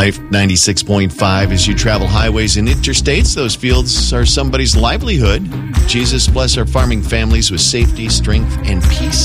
Life 96.5. As you travel highways and interstates, those fields are somebody's livelihood. Jesus bless our farming families with safety, strength, and peace.